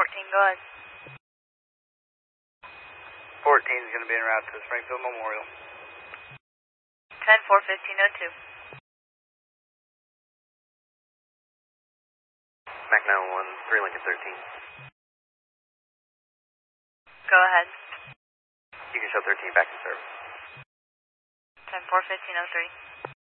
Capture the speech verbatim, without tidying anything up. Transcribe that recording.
fourteen, go ahead. fourteen is going to be en route to Springfield Memorial. ten four fifteen oh two. Mac nine one one, three Lincoln thirteen. Go ahead. You can show thirteen back in service. ten four fifteen oh three.